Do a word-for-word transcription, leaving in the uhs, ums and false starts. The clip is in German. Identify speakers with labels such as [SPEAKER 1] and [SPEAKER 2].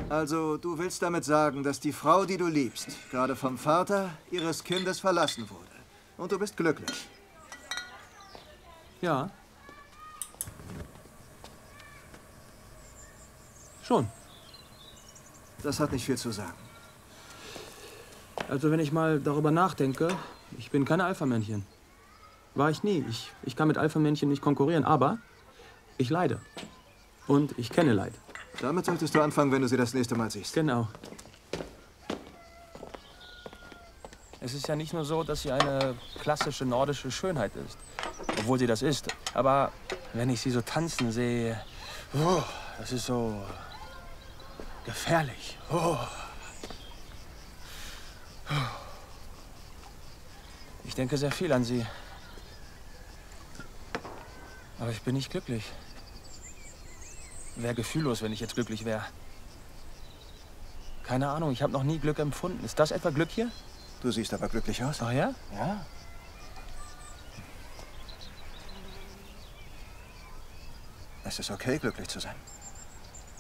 [SPEAKER 1] Also, du willst damit sagen, dass die Frau, die du liebst, gerade vom Vater ihres Kindes verlassen wurde. Und du bist glücklich.
[SPEAKER 2] Ja. Schon.
[SPEAKER 1] Das hat nicht viel zu sagen.
[SPEAKER 2] Also wenn ich mal darüber nachdenke, ich bin kein Alpha-Männchen. War ich nie. Ich, ich kann mit Alpha-Männchen nicht konkurrieren, aber ich leide. Und ich kenne Leid.
[SPEAKER 1] Damit solltest du anfangen, wenn du sie das nächste Mal siehst.
[SPEAKER 2] Genau. Es ist ja nicht nur so, dass sie eine klassische nordische Schönheit ist. Obwohl sie das ist. Aber wenn ich sie so tanzen sehe, oh, das ist so gefährlich. Oh. Ich denke sehr viel an sie. Aber ich bin nicht glücklich. Wäre gefühllos, wenn ich jetzt glücklich wäre. Keine Ahnung, ich habe noch nie Glück empfunden. Ist das etwa Glück hier?
[SPEAKER 1] Du siehst aber glücklich aus.
[SPEAKER 2] Ach ja?
[SPEAKER 1] Ja. Es ist okay, glücklich zu sein.